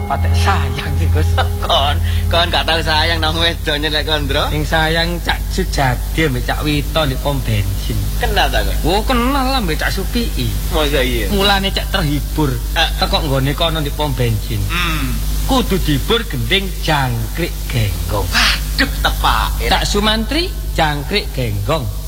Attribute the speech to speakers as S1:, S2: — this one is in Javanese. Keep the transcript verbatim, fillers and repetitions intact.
S1: patek sayang sih Gus.
S2: Kon, kon gak tau sayang nang wedok nyelek kondro.
S1: Sing sayang Cak Sujadi ambek Cak Wito di pom bensin.
S2: Kenal ta kok?
S1: Oh, kenal lah ambek Cak Supii.
S2: Masa iya.
S1: Mulane Cak terhibur
S2: uh.
S1: teko nggone kono di pom bensin.
S2: Hmm.
S1: Kudu dibur gending jangkrik genggong.
S2: Waduh, tepak.
S1: Cak Sumantri jangkrik genggong.